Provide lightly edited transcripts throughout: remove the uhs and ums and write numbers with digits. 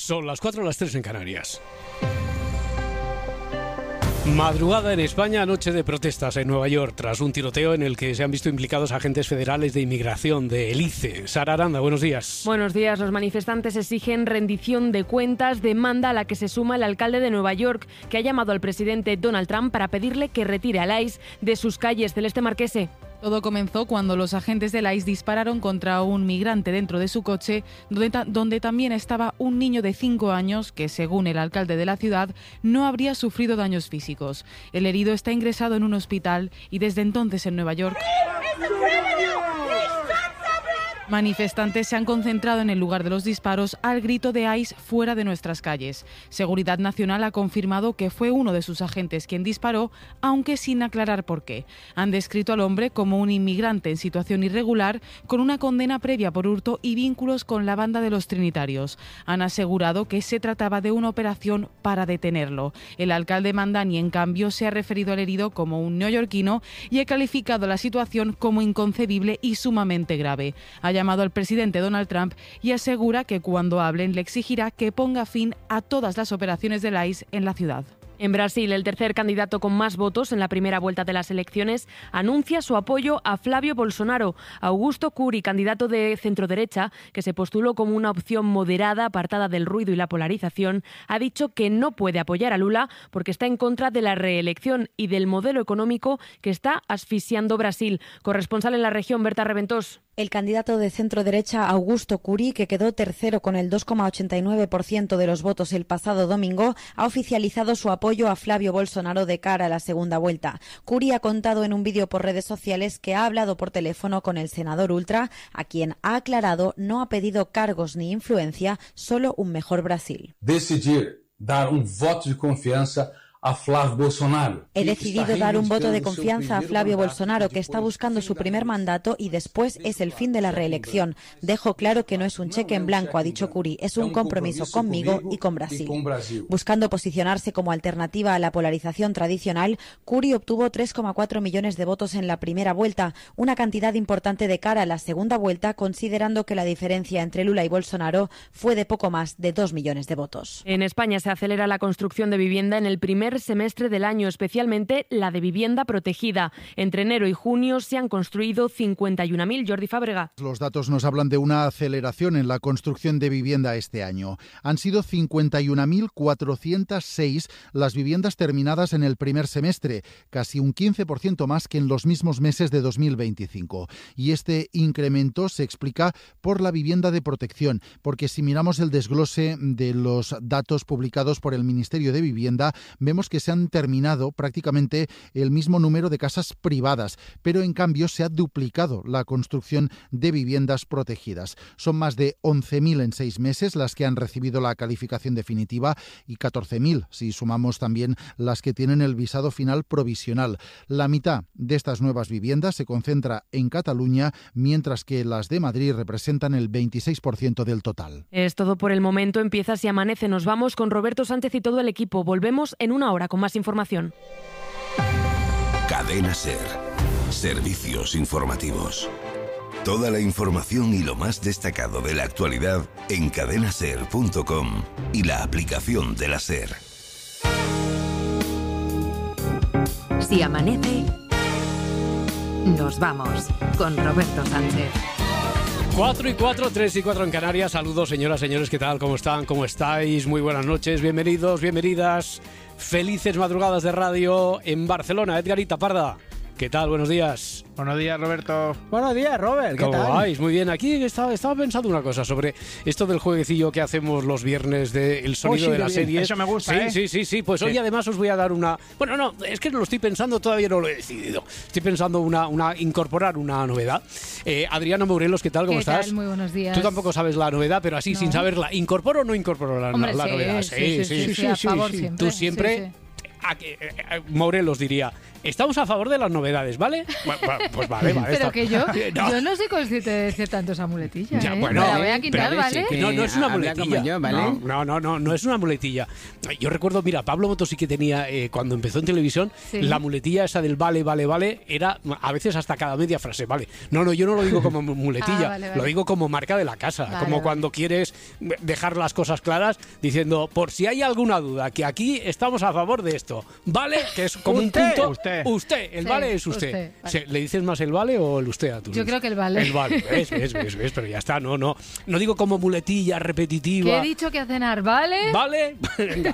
Son las 4, las 3 en Canarias. Madrugada en España, noche de protestas en Nueva York, tras un tiroteo en el que se han visto implicados agentes federales de inmigración del ICE. Sara Aranda, buenos días. Buenos días. Los manifestantes exigen rendición de cuentas, demanda a la que se suma el alcalde de Nueva York, que ha llamado al presidente Donald Trump para pedirle que retire al ICE de sus calles. Celeste Marquese. Todo comenzó cuando los agentes del ICE dispararon contra un migrante dentro de su coche, donde también estaba un niño de 5 años que, según el alcalde de la ciudad, no habría sufrido daños físicos. El herido está ingresado en un hospital y desde entonces en Nueva York manifestantes se han concentrado en el lugar de los disparos al grito de ICE fuera de nuestras calles. Seguridad Nacional ha confirmado que fue uno de sus agentes quien disparó, aunque sin aclarar por qué. Han descrito al hombre como un inmigrante en situación irregular con una condena previa por hurto y vínculos con la banda de los Trinitarios. Han asegurado que se trataba de una operación para detenerlo. El alcalde Mandani, en cambio, se ha referido al herido como un neoyorquino y ha calificado la situación como inconcebible y sumamente grave. Ha llamado al presidente Donald Trump y asegura que cuando hablen le exigirá que ponga fin a todas las operaciones del ICE en la ciudad. En Brasil, el tercer candidato con más votos en la primera vuelta de las elecciones anuncia su apoyo a Flávio Bolsonaro. Augusto Cury, candidato de centroderecha, que se postuló como una opción moderada, apartada del ruido y la polarización, ha dicho que no puede apoyar a Lula porque está en contra de la reelección y del modelo económico que está asfixiando Brasil. Corresponsal en la región, Berta Reventós. El candidato de centroderecha Augusto Cury, que quedó tercero con el 2,89% de los votos el pasado domingo, ha oficializado su apoyo a Flávio Bolsonaro de cara a la segunda vuelta. Cury ha contado en un vídeo por redes sociales que ha hablado por teléfono con el senador ultra, a quien ha aclarado no ha pedido cargos ni influencia, solo un mejor Brasil. Decidir dar un voto de confianza a Flávio Bolsonaro. He decidido dar un voto de confianza a Flávio Bolsonaro, que está buscando su primer mandato y después es el fin de la reelección. Dejo claro que no es un cheque en blanco, ha dicho Cury, es un compromiso conmigo y con Brasil. Buscando posicionarse como alternativa a la polarización tradicional, Cury obtuvo 3,4 millones de votos en la primera vuelta, una cantidad importante de cara a la segunda vuelta, considerando que la diferencia entre Lula y Bolsonaro fue de poco más de 2 millones de votos. En España se acelera la construcción de vivienda en el primer semestre del año, especialmente la de vivienda protegida. Entre enero y junio se han construido 51.000. Jordi Fábrega. Los datos nos hablan de una aceleración en la construcción de vivienda este año. Han sido 51.406 las viviendas terminadas en el primer semestre, casi un 15% más que en los mismos meses de 2025. Y este incremento se explica por la vivienda de protección, porque si miramos el desglose de los datos publicados por el Ministerio de Vivienda, vemos que se han terminado prácticamente el mismo número de casas privadas, pero en cambio se ha duplicado la construcción de viviendas protegidas. Son más de 11.000 en 6 meses las que han recibido la calificación definitiva y 14.000 si sumamos también las que tienen el visado final provisional. La mitad de estas nuevas viviendas se concentra en Cataluña, mientras que las de Madrid representan el 26% del total. Es todo por el momento. Empieza Si Amanece. Nos vamos con Roberto Sánchez y todo el equipo. Volvemos en una hora con más información. Cadena SER. Servicios informativos. Toda la información y lo más destacado de la actualidad en cadenaser.com y la aplicación de la SER. Si amanece, nos vamos con Roberto Sánchez. 4 y 4, 3 y 4 en Canarias. Saludos, señoras, señores, ¿qué tal? ¿Cómo están? ¿Cómo estáis? Muy buenas noches, bienvenidos, bienvenidas. Felices madrugadas de radio en Barcelona. Edgarita Parda, ¿qué tal? Buenos días. Buenos días, Roberto. Buenos días, Robert. ¿Qué tal? ¿Cómo vais? Muy bien. Aquí estaba pensando una cosa sobre esto del jueguecillo que hacemos los viernes del sonido de las series. Eso me gusta, Sí. Pues hoy además os voy a dar una... Bueno, no, es que lo estoy pensando, todavía no lo he decidido. Estoy pensando incorporar una novedad. Adriana Morelos, ¿qué tal? ¿Cómo estás? ¿Qué tal? Muy buenos días. Tú tampoco sabes la novedad, pero así, sin saberla. ¿Incorporo o no incorporo la novedad? Sí, a favor siempre. Tú siempre... Sí. Morelos diría, estamos a favor de las novedades, ¿vale? Pues vale. Pero está. que yo no soy consciente de decir tanto esa muletilla. Ya, ¿eh? bueno, Me la voy a quitar, pero ¿vale? No es una muletilla. Yo, ¿vale? No es una muletilla. Yo recuerdo, mira, Pablo Motos sí que tenía, cuando empezó en televisión, la muletilla esa del vale, era a veces hasta cada media frase, vale. No, yo no lo digo como muletilla, vale. lo digo como marca de la casa, como cuando quieres dejar las cosas claras, diciendo, por si hay alguna duda, que aquí estamos a favor de esto, ¿vale? Que es como un punto. Usted, el vale es usted. Vale. ¿Le dices más el vale o el usted a tu? Yo creo que el vale. El vale, ves, pero ya está, no digo como muletilla repetitiva. Que he dicho que a cenar, ¿vale? ¿Vale? Venga.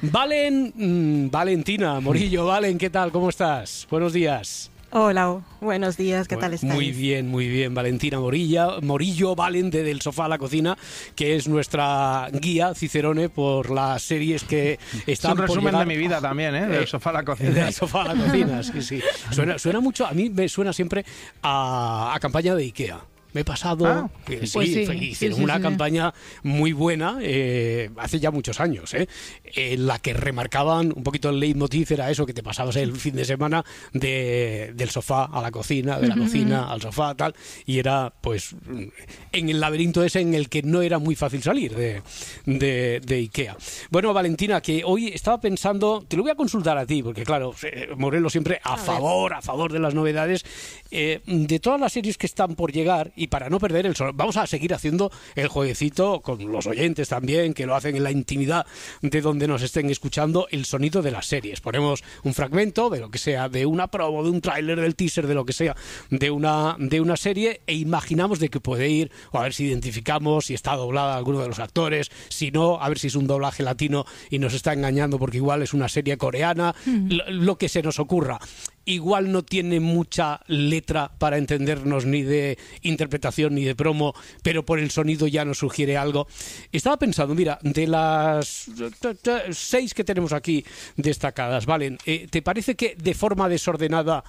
Valentina Morillo, Valen, ¿qué tal? ¿Cómo estás? Buenos días. Hola, buenos días, ¿qué tal estáis? Muy bien, Valentina Morillo, Valen, de Del Sofá a la Cocina, que es nuestra guía Cicerone por las series que están por llegar. Es un resumen de mi vida también, ¿eh? Del Sofá a la Cocina. Del Sofá a la Cocina, sí. Suena mucho, a mí me suena siempre a campaña de IKEA. Me he pasado, hicieron una campaña muy buena hace ya muchos años, en la que remarcaban un poquito el leitmotiv, era eso, que te pasabas el fin de semana del sofá a la cocina, de la cocina al sofá, tal, y era pues en el laberinto ese en el que no era muy fácil salir de IKEA. Bueno, Valentina, que hoy estaba pensando, te lo voy a consultar a ti, porque claro, Morelos siempre a favor de las novedades, de todas las series que están por llegar. Y para no perder el sonido, vamos a seguir haciendo el jueguecito con los oyentes también, que lo hacen en la intimidad de donde nos estén escuchando, el sonido de las series. Ponemos un fragmento de lo que sea, de una promo, de un tráiler, del teaser, de lo que sea, de una serie, e imaginamos de qué puede ir, o a ver si identificamos si está doblada alguno de los actores, si no, a ver si es un doblaje latino y nos está engañando porque igual es una serie coreana, lo que se nos ocurra. Igual no tiene mucha letra para entendernos, ni de interpretación ni de promo, pero por el sonido ya nos sugiere algo. Estaba pensando, mira, de las 6 que tenemos aquí destacadas, Valen, ¿te parece que de forma desordenada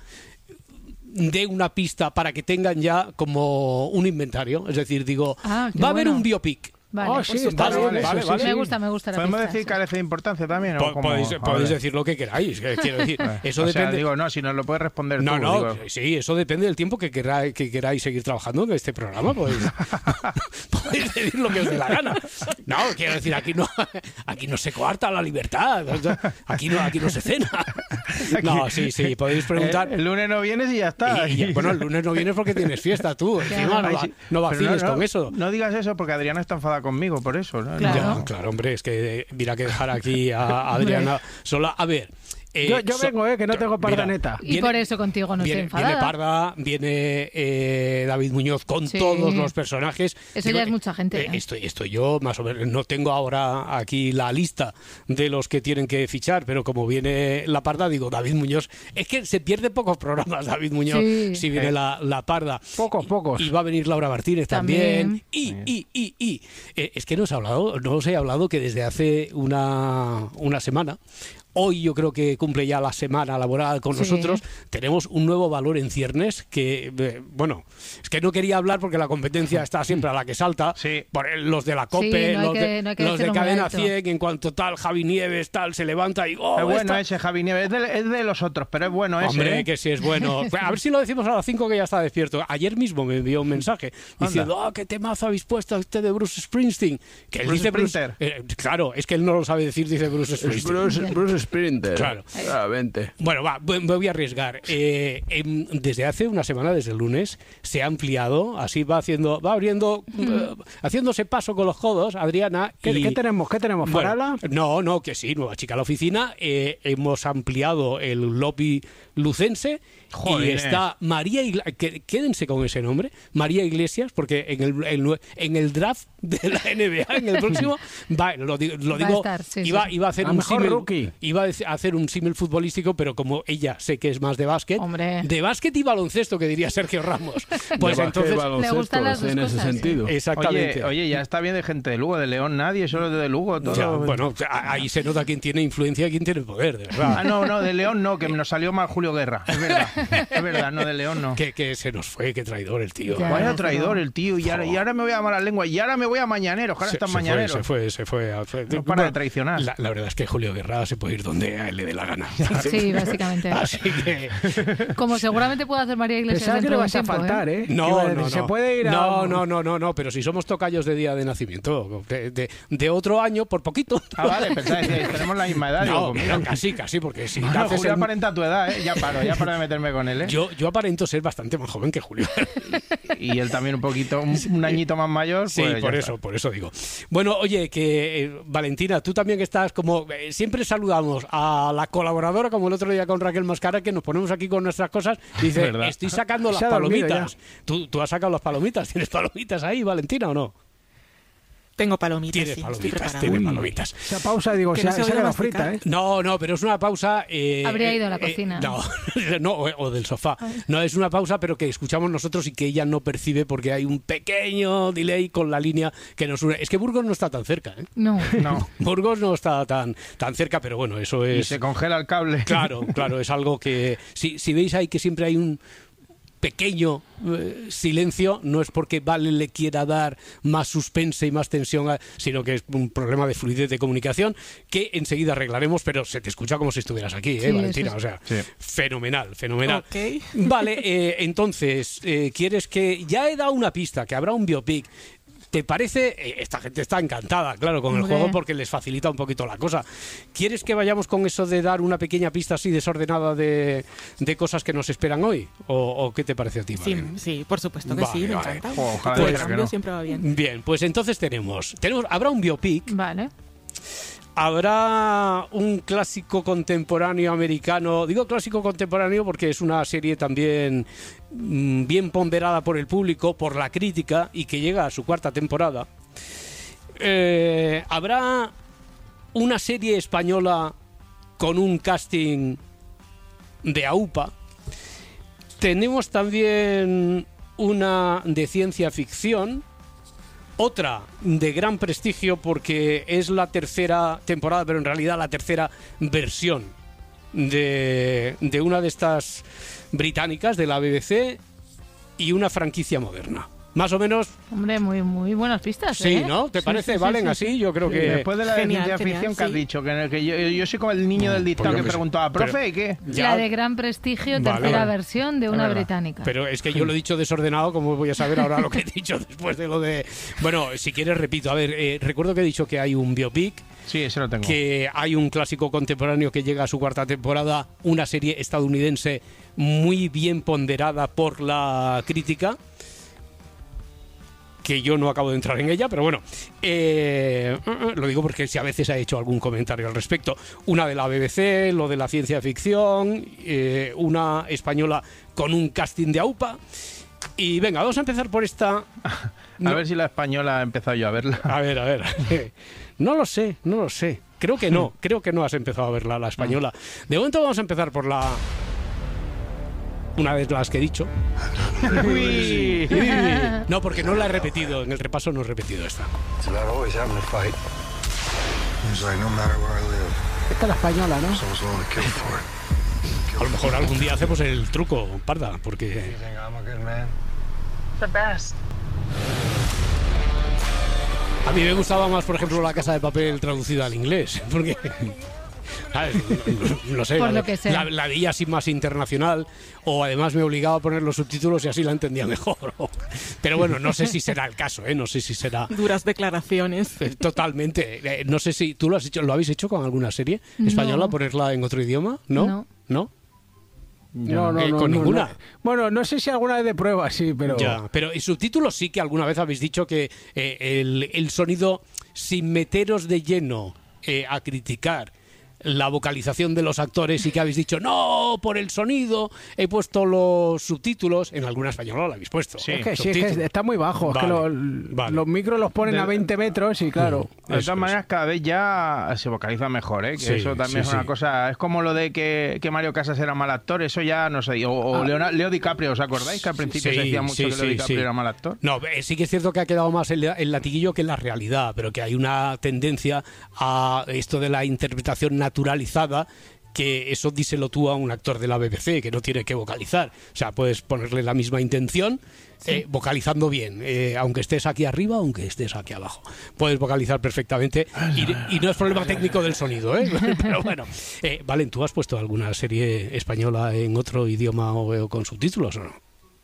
dé una pista para que tengan ya como un inventario? Es decir, digo, va a haber un biopic. Vale, sí, vale. Me gusta la pista. ¿Podemos decir carece de importancia también? Podéis decir lo que queráis, quiero decir. Eso depende. Digo, no, si nos lo puedes responder tú. No, sí, eso depende del tiempo que queráis seguir trabajando en este programa. Podéis decir lo que os dé la gana. No, quiero decir, aquí no se coarta la libertad. Aquí no se cena. No, sí, podéis preguntar. El lunes no vienes y ya está. Bueno, el lunes no vienes porque tienes fiesta tú. Encima no vaciles con eso. No digas eso porque Adriana está enfadada conmigo por eso, ¿no? Claro, hombre, es que mira que dejar aquí a Adriana sola. A ver, yo vengo, que no tengo parda neta. Y por eso contigo no estoy enfadada. Viene Parda, viene David Muñoz con todos los personajes. Eso ya es mucha gente. Estoy yo, más o menos, no tengo ahora aquí la lista de los que tienen que fichar, pero como viene la Parda, digo, David Muñoz, es que se pierde pocos programas David Muñoz si viene la Parda. Pocos. Y va a venir Laura Martínez también. Es que no os he hablado que desde hace una semana, hoy yo creo que cumple ya la semana laboral con nosotros, tenemos un nuevo valor en ciernes que, es que no quería hablar porque la competencia está siempre a la que salta, por los de la COPE, los de Cadena 100, en cuanto tal, Javi Nieves, tal, se levanta y... es bueno ese Javi Nieves, es de los otros, pero es bueno ese. Hombre, que sí es bueno. A ver si lo decimos a las 5 que ya está despierto. Ayer mismo me envió un mensaje diciendo, qué temazo habéis puesto usted de Bruce Springsteen. Que él dice Bruce, claro, es que él no lo sabe decir, dice Bruce Springsteen. Bruce Sprinter. Claro. Claramente. Bueno, me voy a arriesgar. Desde hace una semana, desde el lunes, se ha ampliado, así va abriendo, haciéndose paso con los codos, Adriana. ¿Qué tenemos? ¿Farala? No, que sí, nueva chica a la oficina. Hemos ampliado el lobby lucense. Joder. Y está María Iglesias, quédense con ese nombre, María Iglesias, porque en el draft de la NBA, en el próximo, lo digo, iba a hacer un símil, iba a hacer un símil futbolístico, pero como ella sé que es más de básquet, de básquet y baloncesto, que diría Sergio Ramos, pues entonces le gustan las dos en cosas, ese sentido. Exactamente. Oye, ya está bien de gente de Lugo, de León nadie, solo de Lugo todo. Ya, bueno, ahí se nota quién tiene influencia y quién tiene poder, de verdad. No, de León no, que nos salió mal Julio Guerra, es verdad. Es verdad, no, de León no. Que se nos fue, qué traidor el tío. Vaya traidor el tío, y ahora me voy a malas lenguas, y ahora me voy a Mañaneros, que ahora están Mañaneros. Se fue. No para de traicionar. La verdad es que Julio Guerra se puede ir donde a él le dé la gana. Sí, básicamente. Así que... Como seguramente puede hacer María Iglesias Pensaba que dentro le de un vas a tiempo, faltar, ¿eh? No. Se puede ir a... No, pero si somos tocayos de día de nacimiento, de otro año, por poquito. Ah, vale, pensaba que tenemos la misma edad. No, digo, mira, casi, porque si bueno, naces Julio en... aparenta tu edad, ¿eh? Ya paro de meterme con él, ¿eh? Yo aparento ser bastante más joven que Julio. Y él también un poquito, un añito más mayor. Sí, pues por eso digo. Bueno, oye, que Valentina, tú también que estás como... siempre saludamos a la colaboradora, como el otro día con Raquel Mascara, que nos ponemos aquí con nuestras cosas y dice, estoy sacando las palomitas. ¿Tú has sacado las palomitas? ¿Tienes palomitas ahí, Valentina, o no? Tengo palomitas. Tienes palomitas. Esa pausa, digo, se ha quedado frita, ¿eh? No, pero es una pausa... Habría ido a la cocina. No, o del sofá. No, es una pausa, pero que escuchamos nosotros y que ella no percibe porque hay un pequeño delay con la línea que nos une. Es que Burgos no está tan cerca, ¿eh? No. Burgos no está tan cerca, pero bueno, eso es... Y se congela el cable. Claro, es algo que... Si veis ahí que siempre hay un pequeño silencio, no es porque Vale le quiera dar más suspense y más tensión, sino que es un problema de fluidez de comunicación que enseguida arreglaremos, pero se te escucha como si estuvieras aquí, sí, Valentina, o sea, fenomenal. Okay. Vale, entonces, ¿quieres que... Ya he dado una pista, que habrá un biopic. ¿Te parece? Esta gente está encantada, claro, con el juego porque les facilita un poquito la cosa. ¿Quieres que vayamos con eso de dar una pequeña pista así desordenada de cosas que nos esperan hoy? ¿O qué te parece a ti, Vale? Sí, por supuesto que sí, me encanta. Ojalá El cambio siempre va bien. Bien, pues entonces habrá un biopic. Vale. Habrá un clásico contemporáneo americano. Digo clásico contemporáneo porque es una serie también bien ponderada por el público, por la crítica, y que llega a su 4ª temporada. Habrá una serie española con un casting de AUPA. Tenemos también una de ciencia ficción. Otra de gran prestigio porque es la 3ª temporada, pero en realidad la 3ª versión de una de estas británicas, de la BBC, y una franquicia moderna. Más o menos... Hombre, muy buenas pistas, Sí, ¿no? ¿Te parece? ¿Valen así? Yo creo que... Después de la de ciencia ficción que has dicho, que yo soy como el niño del dictado que preguntaba, profe, ¿y qué? La de gran prestigio, 3ª versión de una británica. Pero es que yo lo he dicho desordenado, ¿cómo voy a saber ahora lo que he dicho después de lo de... Bueno, si quieres repito. A ver, recuerdo que he dicho que hay un biopic. Sí, ese lo tengo. Que hay un clásico contemporáneo que llega a su 4ª temporada, una serie estadounidense muy bien ponderada por la crítica, que yo no acabo de entrar en ella, pero bueno, lo digo porque si a veces ha hecho algún comentario al respecto. Una de la BBC, lo de la ciencia ficción, una española con un casting de AUPA. Y venga, vamos a empezar por esta... A ver si la española ha empezado yo a verla. A ver. No lo sé. Creo que no has empezado a verla, la española. De momento vamos a empezar por la... Una vez las que he dicho. No, porque no la he repetido. En el repaso no he repetido esta. Esta es la española, ¿no? A lo mejor algún día hacemos el truco, Parda, porque... A mí me gustaba más, por ejemplo, La Casa de Papel traducida al inglés, porque... ¿sabes? No sé, por lo que sea. La veía así más internacional, o además me obligaba a poner los subtítulos y así la entendía mejor. Pero bueno, no sé si será el caso, no sé si será... Duras declaraciones. Totalmente. No sé si tú lo habéis hecho con alguna serie española, ponerla en otro idioma, ¿no? No, con ninguna. No. Bueno, no sé si alguna vez de prueba, sí, pero... Ya, pero en subtítulos sí que alguna vez habéis dicho que el sonido, sin meteros de lleno a criticar la vocalización de los actores, y que habéis dicho, no, por el sonido he puesto los subtítulos. En alguna española lo habéis puesto. Sí, es que está muy bajo. Vale, es que los micros los ponen a 20 metros y claro. De todas maneras, cada vez ya se vocaliza mejor, ¿eh? Que sí, eso también es una cosa... Es como lo de que Mario Casas era mal actor, eso ya no sé. O Leo DiCaprio, ¿os acordáis? Que al principio se decía mucho que Leo DiCaprio era mal actor. No, sí que es cierto que ha quedado más el latiguillo que la realidad, pero que hay una tendencia a esto de la interpretación naturalizada, que eso díselo tú a un actor de la BBC, que no tiene que vocalizar. O sea, puedes ponerle la misma intención, vocalizando bien, aunque estés aquí arriba, aunque estés aquí abajo. Puedes vocalizar perfectamente y no es problema técnico del sonido, ¿eh? Pero bueno. Valen, ¿tú has puesto alguna serie española en otro idioma o con subtítulos o no?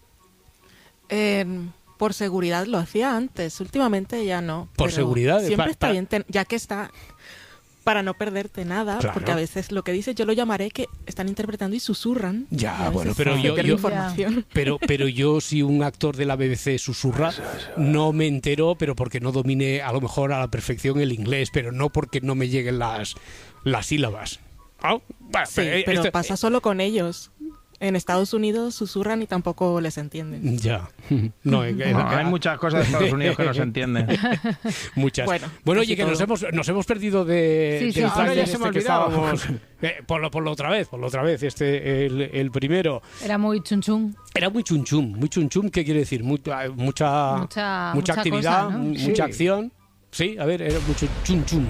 Por seguridad lo hacía antes, últimamente ya no. ¿Por seguridad? Siempre está bien, ya que está... Para no perderte nada, claro. Porque a veces lo que dices yo lo llamaré que están interpretando y susurran. Ya, bueno, pero yo información. Pero yo si un actor de la BBC susurra, no me entero, pero porque no domine a lo mejor a la perfección el inglés, pero no porque no me lleguen las sílabas. ¿Oh? Bueno, sí, pero pasa solo con ellos. En Estados Unidos susurran y tampoco les entienden. Ya. No, hay muchas cosas de Estados Unidos que no se entienden. Muchas. Bueno, oye, que nos hemos perdido del trailer que estábamos... Ponlo otra vez, el primero. Era muy chun chun. Era muy chun chun. ¿Qué quiere decir? Mucha actividad, cosa, ¿no? Mucha acción. Sí, a ver, era mucho chun chun.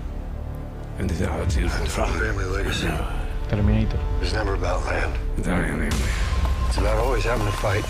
Terminator. It's never about land. It's about always having to fight.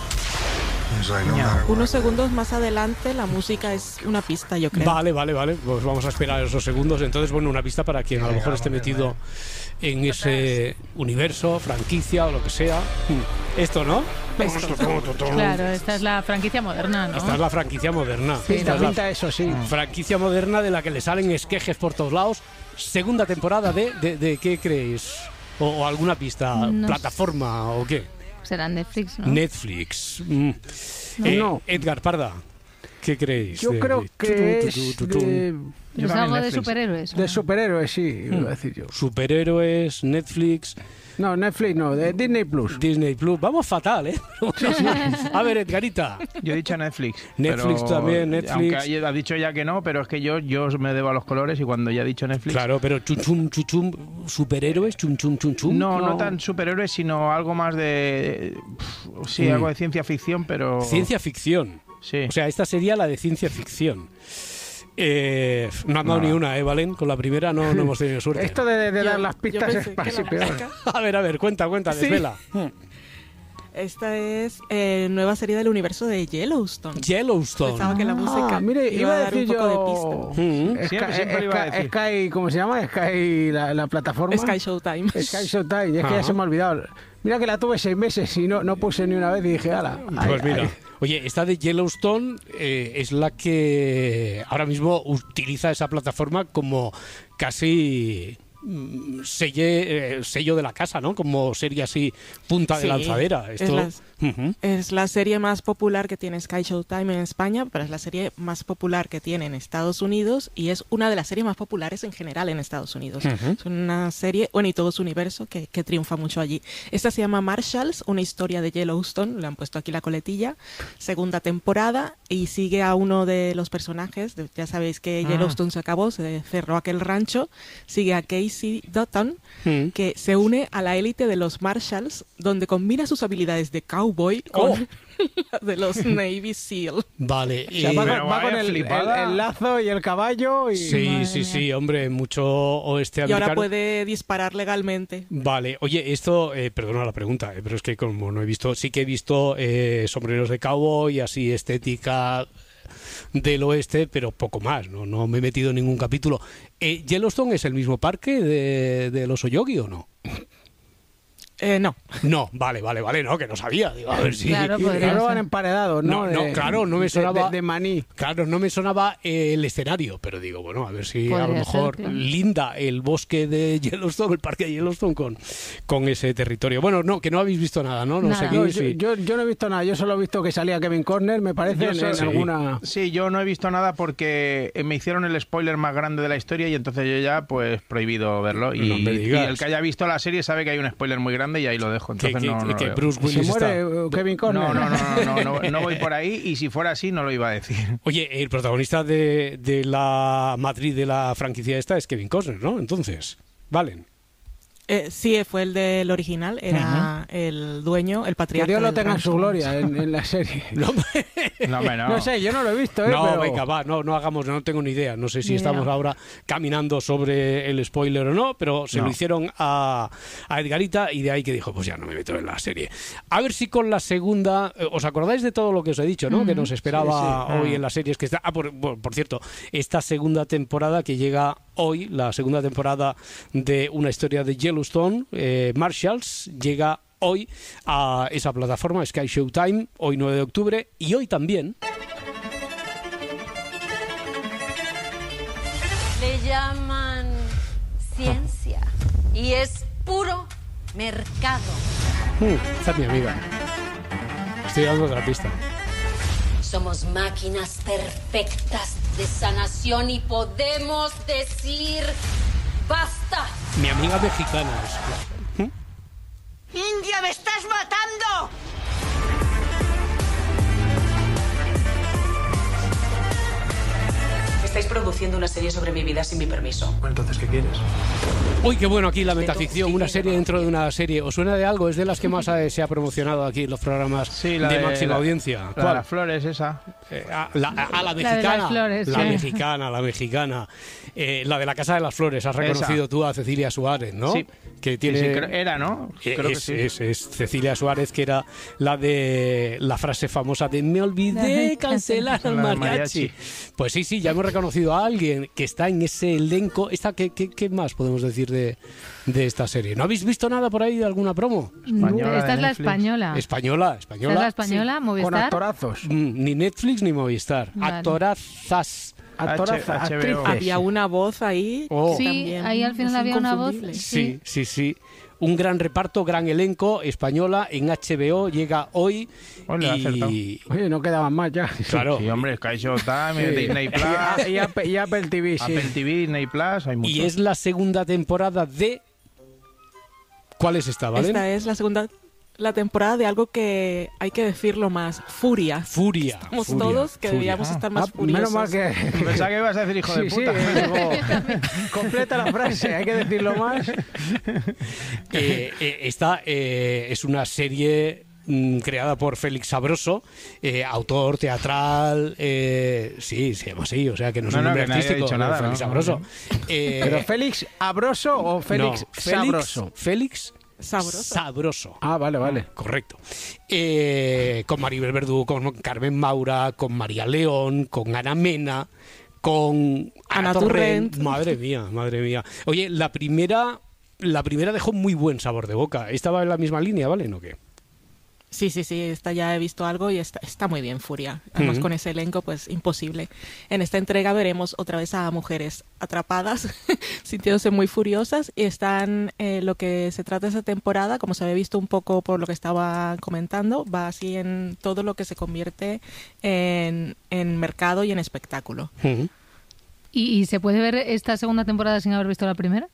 Unos segundos más adelante la música es una pista, yo creo. Vale. Pues vamos a esperar esos segundos. Entonces, bueno, una pista para quien a lo mejor esté metido en ese universo, franquicia o lo que sea. Esto, ¿no? Claro, esta es la franquicia moderna, ¿no? Esta es la franquicia moderna. Sí, esta pinta eso, sí. Franquicia moderna de la que le salen esquejes por todos lados. Segunda temporada de ¿qué creéis? O alguna pista, no plataforma o qué. Será Netflix, ¿no? Netflix. No. Edgar Parda, ¿qué creéis? Yo creo que es ¿Es algo de superhéroes? De superhéroes, sí, iba a decir yo. Superhéroes, Netflix... No, Netflix no, de Disney Plus. Disney Plus. Vamos fatal, ¿eh? A ver, Edgarita. Yo he dicho Netflix. Netflix también, Netflix. Aunque ha dicho ya que no, pero es que yo me debo a los colores y cuando ya he dicho Netflix... Claro, pero chuchum, superhéroes, chum. No tan superhéroes, sino algo más de... Sí, algo de ciencia ficción, pero... Ciencia ficción. Sí. O sea, esta sería la de ciencia ficción. No han dado ni una, Valen. Con la primera no hemos tenido suerte. Esto de dar las pistas es casi peor. A ver, cuenta, desvela. Esta es nueva serie del universo de Yellowstone. Pensaba que la música iba a dar un poco de pista. Siempre iba a decir. Sky, ¿cómo se llama? Sky, la plataforma. Sky Showtime. Sky Showtime, y es que ya se me ha olvidado. Mira que la tuve 6 meses y no puse ni una vez y dije, ala. Pues mira. Oye, esta de Yellowstone es la que ahora mismo utiliza esa plataforma como casi sello de la casa, ¿no? Como serie así, punta de lanzadera. Esto... Es la serie más popular que tiene Sky Showtime en España, pero es la serie más popular que tiene en Estados Unidos y es una de las series más populares en general en Estados Unidos. Es una serie, y todo su universo que triunfa mucho allí. Esta se llama Marshalls, una historia de Yellowstone, le han puesto aquí la coletilla, segunda temporada, y sigue a uno de los personajes, ya sabéis que Yellowstone se acabó, se cerró aquel rancho, sigue a Casey Dutton, que se une a la élite de los Marshalls, donde combina sus habilidades de cowboy con las de los Navy SEAL. Vale. O sea, va con el lazo y el caballo. Y... Sí, hombre, mucho oeste americano. Y ahora puede disparar legalmente. Vale. Oye, esto, perdona la pregunta, pero es que como no he visto, sí que he visto sombreros de cowboy, así estética del oeste, pero poco más, no me he metido en ningún capítulo. ¿Yellowstone es el mismo parque de los Oyogi o no? No. No, vale, no, que no sabía. Digo, a ver si... Claro, lo van emparedado, ¿no? Claro, no me sonaba... De maní. Claro, no me sonaba el escenario, pero digo, bueno, a ver si a lo mejor linda el bosque de Yellowstone, el parque de Yellowstone con ese territorio. Bueno, no, que no habéis visto nada, ¿no? Yo no he visto nada, yo solo he visto que salía Kevin Costner, me parece, en alguna... Sí, yo no he visto nada porque me hicieron el spoiler más grande de la historia y entonces yo ya, pues, prohibido verlo. Y el que haya visto la serie sabe que hay un spoiler muy grande y ahí lo dejo. Entonces que Bruce Willis se muere Kevin Costner. No voy por ahí y si fuera así no lo iba a decir. Oye, el protagonista de la matriz de la franquicia esta es Kevin Costner, ¿no? Entonces, Valen. Sí, fue el del original, era el dueño, el patriarca. Que Dios lo tenga en su gloria en la serie. No, No sé, yo no lo he visto. No, pero... venga, va, no hagamos, no tengo ni idea. No sé si estamos ahora caminando sobre el spoiler o no, pero se lo hicieron a Edgarita y de ahí que dijo, pues ya no me meto en la serie. A ver si con la segunda, ¿os acordáis de todo lo que os he dicho, no? Que nos esperaba hoy en las series que está. Por cierto, esta segunda temporada que llega hoy, la segunda temporada de una historia de Yellowstone, Marshalls, llega hoy a esa plataforma, Sky Showtime, hoy 9 de octubre, y hoy también... Le llaman ciencia y es puro mercado. Esta es mi amiga. Estoy dando otra pista. Somos máquinas perfectas de sanación y podemos decir ¡basta! Mi amiga mexicana es... ¡India, me estás matando! Estáis produciendo una serie sobre mi vida sin mi permiso. Bueno, entonces, ¿qué quieres? Uy, qué bueno aquí la metaficción, una serie dentro de una serie. ¿Os suena de algo? Es de las que más se ha promocionado aquí en los programas de máxima audiencia. ¿Cuál? Las flores, esa. La mexicana. La mexicana. La de la Casa de las Flores. Has reconocido tú a Cecilia Suárez, ¿no? Sí. Que tiene... Sí, era, ¿no? Creo que sí. Es Cecilia Suárez, que era la de la frase famosa de me olvidé cancelar al mariachi. Pues sí, ya hemos reconocido a alguien que está en ese elenco. ¿Qué más podemos decir de esta serie? ¿No habéis visto nada por ahí de alguna promo? Esta es la española. Española. ¿Esta es la española? ¿Movistar? Con actorazos. Ni Netflix ni Movistar. Vale. Actorazas. Había una voz ahí. Sí, ahí al final había una voz. Sí. Un gran reparto, gran elenco, española, en HBO, llega hoy. Oye, no quedaban más ya. Claro. Sí, hombre, Sky Showtime, Disney Plus. y Apple TV, sí. Apple TV, Disney Plus, hay mucho. Y es la segunda temporada de... ¿Cuál es esta, Valen? Esta es la temporada de algo que hay que decirlo más, Furia. Estamos todos que deberíamos estar más furiosos. Menos mal que... Pensaba que ibas a decir hijo de puta. Completa la frase, hay que decirlo más. Esta es una serie creada por Félix Sabroso, autor teatral, sí, se llama así, o sea que no es un nombre artístico, Félix Sabroso. ¿Pero Félix Abroso o Félix Sabroso? Félix Sabroso. Ah, vale. Correcto. Con Maribel Verdú, con Carmen Maura, con María León, con Ana Mena, con Ana Torrent. Madre mía. Oye, la primera dejó muy buen sabor de boca. ¿Estaba en la misma línea, vale? ¿No qué? Sí, esta ya he visto algo y está muy bien, Furia. Además, con ese elenco, pues imposible. En esta entrega veremos otra vez a mujeres atrapadas, sintiéndose muy furiosas, y están, lo que se trata de esa temporada, como se había visto un poco por lo que estaba comentando, va así en todo lo que se convierte en mercado y en espectáculo. ¿Y se puede ver esta segunda temporada sin haber visto la primera?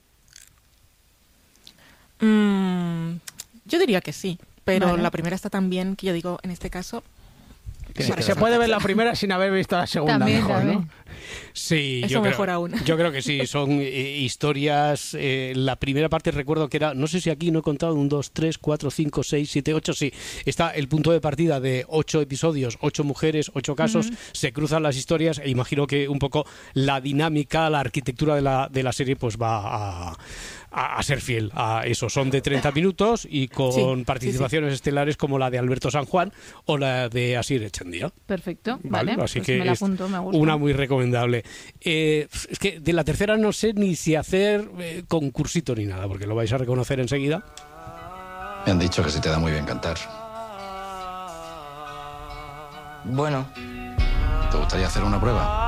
Yo diría que sí. Pero la primera está tan bien que yo digo, en este caso... Se puede ver la primera sin haber visto la segunda, también. ¿no? Sí, eso mejor aún. Yo creo que sí, son historias... la primera parte recuerdo que era, no sé si aquí no he contado, 1, 2, 3, 4, 5, 6, 7, 8, sí. Está el punto de partida de 8 episodios, 8 mujeres, 8 casos, se cruzan las historias e imagino que un poco la dinámica, la arquitectura de la serie pues va a ser fiel a eso. Son de 30 minutos y con participaciones estelares como la de Alberto San Juan o la de Asier Echandía. Perfecto, vale. Así pues que me la apunto, me gusta. Una muy recomendable. Es que de la tercera no sé ni si hacer concursito ni nada, porque lo vais a reconocer enseguida. Me han dicho que se te da muy bien cantar. Bueno. ¿Te gustaría hacer una prueba?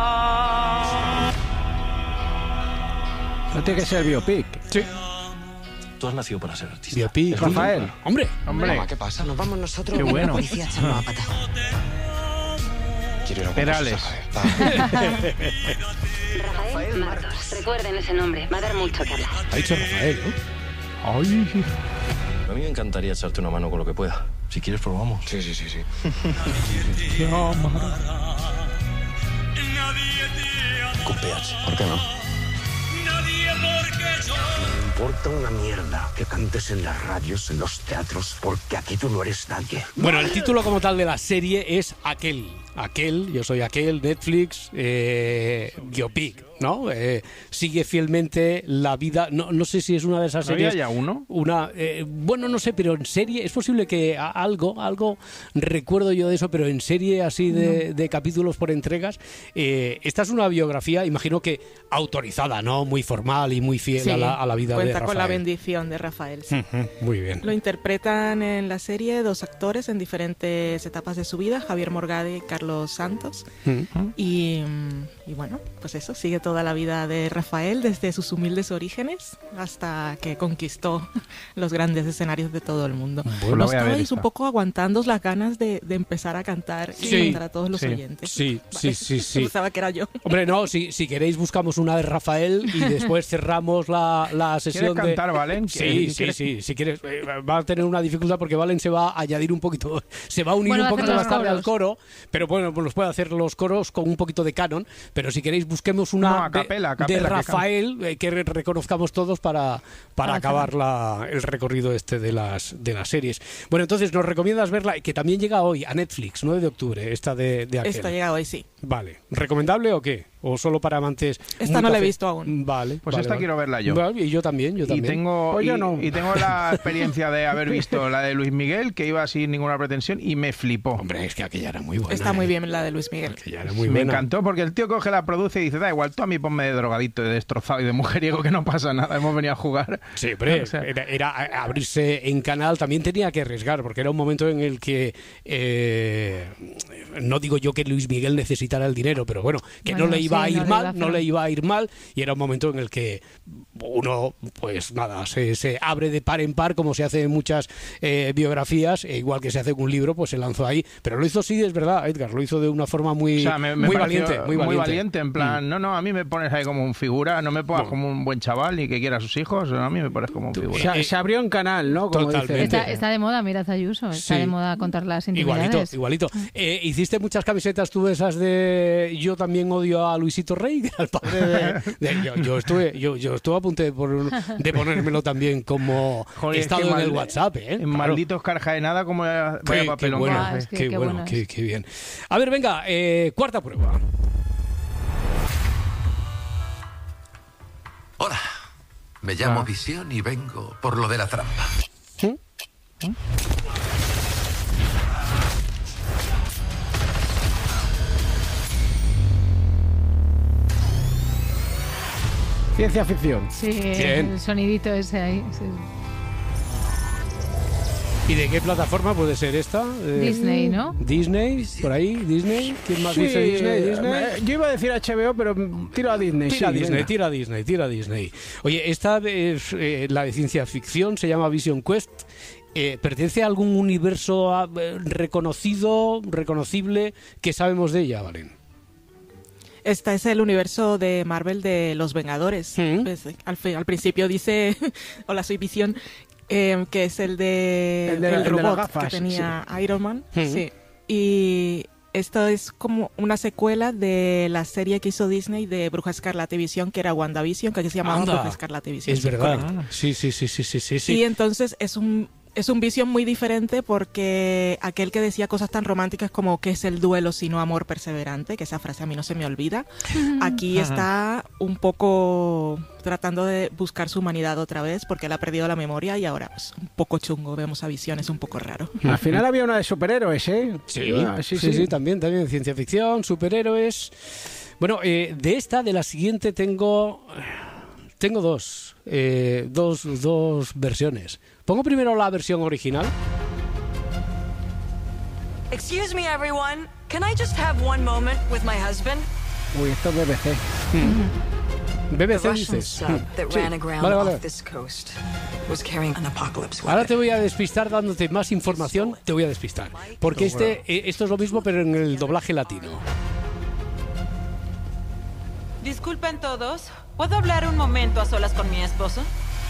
No tiene que ser biopic. Sí. Tú has nacido para ser artista. Biopic. Rafael. Hombre. Mamá, ¿qué pasa? Nos vamos nosotros. Qué bueno. La policía echando a pata. Quiero ir a Perales. Rafael Martos. Recuerden ese nombre. Va a dar mucho que hablar. Ha dicho Rafael, ¿no? Ay. A mí me encantaría echarte una mano con lo que pueda. Si quieres, probamos. Sí. Con PH. ¿Por qué no? importa una mierda que cantes en las radios, en los teatros, porque aquí tú no eres nadie. Bueno, el título como tal de la serie es Aquel, yo soy Aquel, Netflix, biopic, ¿no? Sigue fielmente la vida, no sé si es una de esas series... ¿Había ya uno? Bueno, no sé, pero en serie, es posible que algo recuerdo yo de eso, pero en serie así de capítulos por entregas. Esta es una biografía, imagino que autorizada, ¿no? Muy formal y muy fiel a la vida de Rafael. Cuenta con la bendición de Rafael. Sí. Muy bien. Lo interpretan en la serie 2 actores en diferentes etapas de su vida, Javier Morgade y Carlos Santos. Y bueno, pues eso, sigue toda la vida de Rafael desde sus humildes orígenes hasta que conquistó los grandes escenarios de todo el mundo. Bueno, estabais un poco aguantando las ganas de empezar a cantar y contar a todos los oyentes. Sí. Pensaba que era yo. Hombre, no, si queréis buscamos una de Rafael y después cerramos la sesión. ¿Quieres cantar, Valen? Sí, si quieres. Va a tener una dificultad porque Valen se va a añadir un poquito, se va a unir un poquito más tarde al coro, pero bueno, pues los puede hacer los coros con un poquito de canon, pero si queréis busquemos una de Rafael que reconozcamos todos para acabar el recorrido de las series. Bueno, entonces nos recomiendas verla, que también llega hoy a Netflix, 9 de octubre, esta de Aquel. Esta llega hoy, sí. Vale. ¿Recomendable o qué? ¿O solo para amantes? Esta no la he visto aún. Vale. Pues esta quiero verla yo. Vale, y yo también. Y tengo la experiencia de haber visto la de Luis Miguel, que iba sin ninguna pretensión y me flipó. Hombre, es que aquella era muy buena. Está muy bien la de Luis Miguel. Aquella era muy me buena. encantó porque el tío coge, la produce y dice, da igual, tú a mí ponme de drogadito, de destrozado y de mujeriego, que no pasa nada, hemos venido a jugar. Sí, pero era abrirse en canal, también tenía que arriesgar, porque era un momento en el que no digo yo que Luis Miguel necesitara el dinero, pero bueno, que no le iba a ir mal, no le iba a ir mal, y era un momento en el que uno, pues nada, se abre de par en par, como se hace en muchas biografías, igual que se hace en un libro, pues se lanzó ahí, pero lo hizo, sí, es verdad, Edgar, lo hizo de una forma muy valiente, muy valiente, en plan, no, a mí me pones ahí como un figura, no me pongas como un buen chaval y que quiera a sus hijos, a mí me pones como un figura. Se abrió un canal, ¿no? Como está de moda, mira Ayuso, está de moda contar las intimidades. Igualito. ¿Hiciste muchas camisetas tú esas de yo también odio a Luisito Rey, que era el padre yo estuve a punto de ponérmelo también como estado en el WhatsApp, en malditos carjaenada como vaya papelón. Qué bueno, qué bien. A ver, venga, cuarta prueba. Hola, me llamo Visión y vengo por lo de la trampa. Ciencia ficción. Sí, el sonidito ese ahí. Sí. ¿Y de qué plataforma puede ser esta? Disney, ¿no? Disney, por ahí, Disney. ¿Quién más dice Disney? Yo iba a decir HBO, pero tiro a Disney. Tira a Disney. Oye, esta es la de ciencia ficción, se llama Vision Quest. ¿Pertenece a algún universo reconocible que sabemos de ella, Valen? Este es el universo de Marvel de Los Vengadores. Pues, al principio dice, hola, soy Visión, que es el del robot de las gafas, que tenía Iron Man. Sí. Y esto es como una secuela de la serie que hizo Disney de Bruja Escarlata y Visión, que era WandaVision, que aquí se llamaba Bruja Escarlata y Visión. Es verdad. Sí. Y entonces es un Visión muy diferente, porque aquel que decía cosas tan románticas como ¿qué es el duelo sino amor perseverante?, que esa frase a mí no se me olvida, aquí está un poco tratando de buscar su humanidad otra vez, porque él ha perdido la memoria y ahora pues un poco chungo, vemos a Visión, es un poco raro. Al final había una de superhéroes, ¿eh? Sí, también ciencia ficción, superhéroes. Bueno, de la siguiente tengo dos versiones. Pongo primero la versión original. Excuse me, everyone. Can I just have one moment with my husband? Uy, esto es BBC. BBC dices. Vale. Ahora te voy a despistar dándote más información. Te voy a despistar. Porque esto es lo mismo, pero en el doblaje latino. Disculpen todos. ¿Puedo hablar un momento a solas con mi esposo?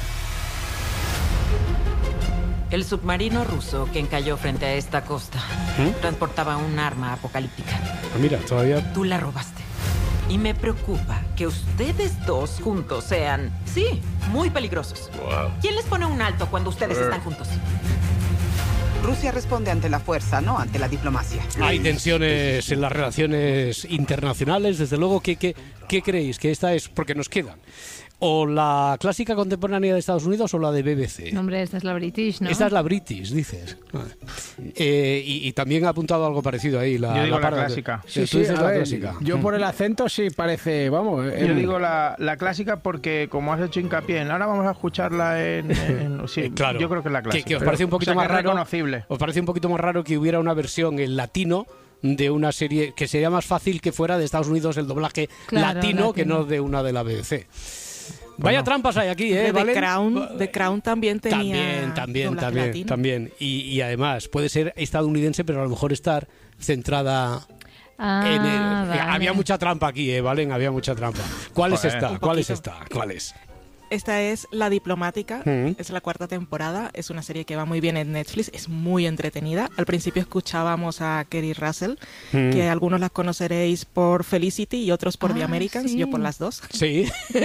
El submarino ruso que encalló frente a esta costa transportaba un arma apocalíptica. Mira, todavía... Tú la robaste. Y me preocupa que ustedes dos juntos sean, sí, muy peligrosos. Wow. ¿Quién les pone un alto cuando ustedes están juntos? Rusia responde ante la fuerza, no ante la diplomacia. Hay tensiones en las relaciones internacionales, desde luego. ¿Qué creéis? ¿Que esta es porque nos quedan? ¿O la clásica contemporánea de Estados Unidos o la de BBC? No, hombre, esta es la British, ¿no? Esta es la British, dices. Y también ha apuntado algo parecido ahí. Yo digo la clásica. Sí, la clásica. Yo por el acento sí parece, vamos. Yo digo la clásica porque como has hecho hincapié en ahora vamos a escucharla sí, claro. Yo creo que es la clásica. Que os parece un poquito más raro. Reconocible. ¿Os parece un poquito más raro que hubiera una versión en latino de una serie que sería más fácil que fuera de Estados Unidos el doblaje latino que no de una de la BBC? Vaya trampas hay aquí, ¿eh? The Crown también tenía también. Y además puede ser estadounidense, pero a lo mejor estar centrada en el... Vale. Había mucha trampa aquí, Valen, había mucha trampa. ¿Cuál es esta? ¿Cuál es? Esta es La Diplomática, es la 4ª temporada, es una serie que va muy bien en Netflix, es muy entretenida. Al principio escuchábamos a Kerry Russell, que algunos las conoceréis por Felicity y otros por The Americans, yo por las dos. Sí.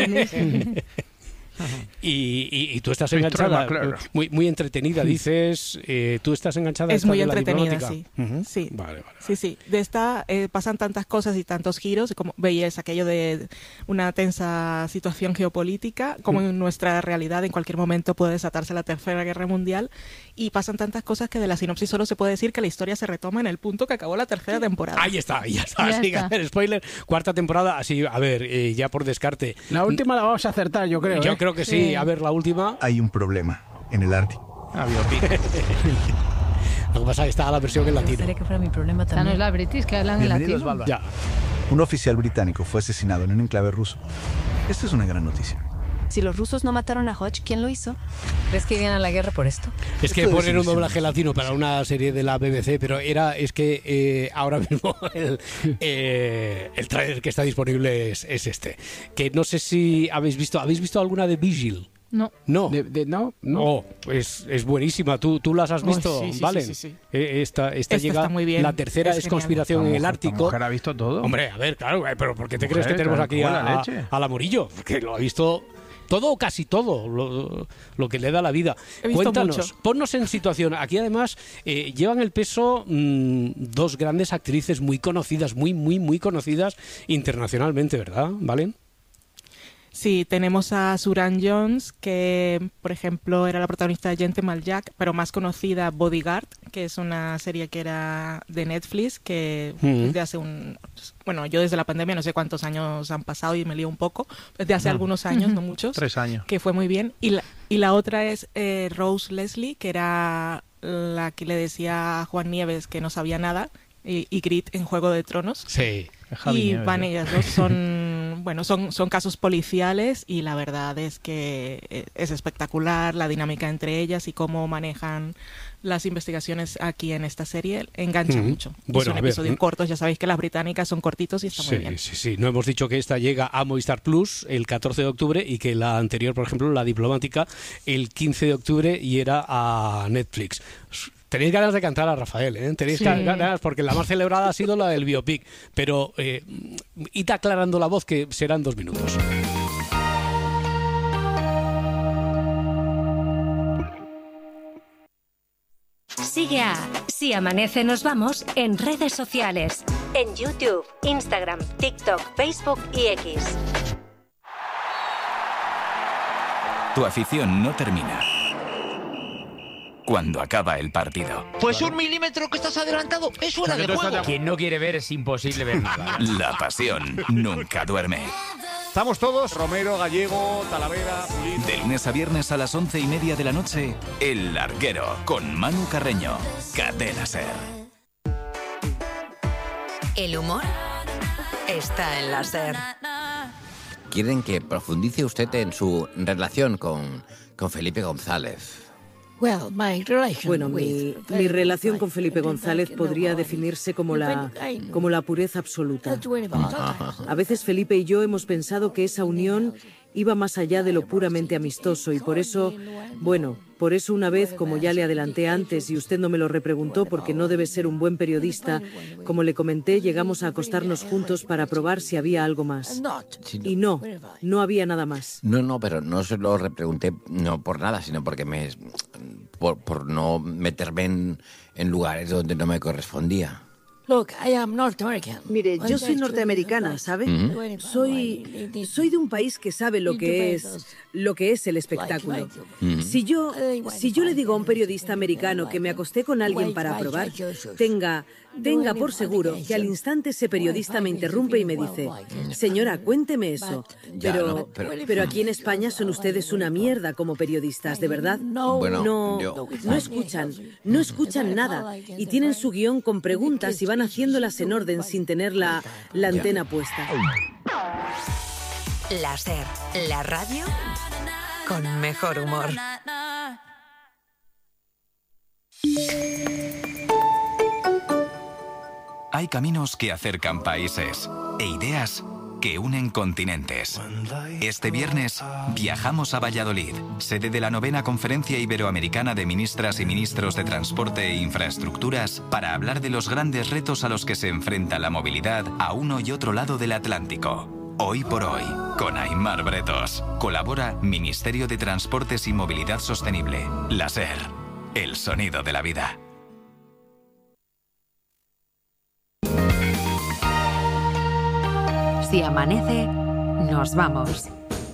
Y tú estás enganchada, muy entretenida, dices, tú estás enganchada. Es muy entretenida, sí. Sí. Vale. Sí. De esta pasan tantas cosas y tantos giros, como veíais aquello de una tensa situación geopolítica, como en nuestra realidad en cualquier momento puede desatarse la Tercera Guerra Mundial, y pasan tantas cosas que de la sinopsis solo se puede decir que la historia se retoma en el punto que acabó la tercera temporada. Ahí está. Así que, a ver, spoiler, 4ª temporada, así, a ver, ya por descarte. La última la vamos a acertar, yo creo. Yo creo que sí. A ver, la última. Hay un problema en el Ártico. Biopic. Lo que pasa es que está la versión en latino. Me gustaría que fuera mi problema también. No es la British, que hablan en latino. Ya. Un oficial británico fue asesinado en un enclave ruso. Esta es una gran noticia. Si los rusos no mataron a Hodge, ¿quién lo hizo? ¿Crees que irían a la guerra por esto? Es que poner un doblaje latino para una serie de la BBC, pero ahora mismo el trailer que está disponible es este. Que no sé si habéis visto alguna de Vigil. No. No. No. Oh, es buenísima. ¿Tú las has visto? Sí, ¿Vale? Sí. Esta llega, está muy bien. La tercera es Conspiración en el Ártico. ¿La mujer ha visto todo? Hombre, a ver, claro, pero ¿por qué te crees que tenemos aquí a la Murillo? Que lo ha visto todo o casi todo lo que le da la vida. Cuéntanos, mucho. Ponnos en situación. Aquí además llevan el peso dos grandes actrices muy conocidas, muy conocidas internacionalmente, ¿verdad? ¿Vale? Sí, tenemos a Suran Jones, que por ejemplo era la protagonista de Gentleman Jack, pero más conocida Bodyguard, que es una serie que era de Netflix, que desde hace yo desde la pandemia no sé cuántos años han pasado y me lío un poco, desde hace algunos años, no muchos. 3 años. Que fue muy bien. Y la otra es Rose Leslie, que era la que le decía a Juan Nieves que no sabía nada, y Grit en Juego de Tronos. Sí. Y van ellas dos, son casos policiales y la verdad es que es espectacular la dinámica entre ellas y cómo manejan las investigaciones aquí en esta serie. Engancha mucho. Son episodios cortos, ya sabéis que las británicas son cortitos y está muy bien. Sí. No hemos dicho que esta llega a Movistar Plus el 14 de octubre y que la anterior, por ejemplo, La Diplomática, el 15 de octubre y era a Netflix. Tenéis ganas de cantar a Rafael, ¿eh? Tenéis ganas, porque la más celebrada ha sido la del biopic. Pero id aclarando la voz, que serán 2 minutos. Sigue a Si Amanece Nos Vamos en redes sociales. En YouTube, Instagram, TikTok, Facebook y X. Tu afición no termina cuando acaba el partido. Pues 1 milímetro que estás adelantado es fuera de juego. Quien no quiere ver es imposible ver nada. La pasión nunca duerme. Estamos todos, Romero, Gallego, Talavera, Pulido. De lunes a viernes a las 11:30 de la noche, El Larguero, con Manu Carreño. Cadena SER. El humor está en la SER. ¿Quieren que profundice usted en su relación con Felipe González? Bueno, mi relación con Felipe González podría definirse como la pureza absoluta. A veces Felipe y yo hemos pensado que esa unión iba más allá de lo puramente amistoso y por eso, por eso una vez, como ya le adelanté antes y usted no me lo repreguntó porque no debe ser un buen periodista, como le comenté, llegamos a acostarnos juntos para probar si había algo más. Y no había nada más. No, pero no se lo repregunté no por nada, sino porque por no meterme en lugares donde no me correspondía. Mire, yo soy norteamericana, ¿sabe? Soy de un país que sabe lo que es el espectáculo. Si yo le digo a un periodista americano que me acosté con alguien para probar, tenga por seguro que al instante ese periodista me interrumpe y me dice: señora, cuénteme eso. Pero aquí en España son ustedes una mierda como periodistas, ¿de verdad? No escuchan nada y tienen su guión con preguntas y van haciéndolas en orden sin tener la antena puesta. La SER, la radio con mejor humor. Hay caminos que acercan países e ideas que unen continentes. Este viernes viajamos a Valladolid, sede de la 9ª Conferencia Iberoamericana de Ministras y Ministros de Transporte e Infraestructuras, para hablar de los grandes retos a los que se enfrenta la movilidad a uno y otro lado del Atlántico. Hoy por hoy, con Aimar Bretos. Colabora Ministerio de Transportes y Movilidad Sostenible. La SER, el sonido de la vida. Si amanece, nos vamos.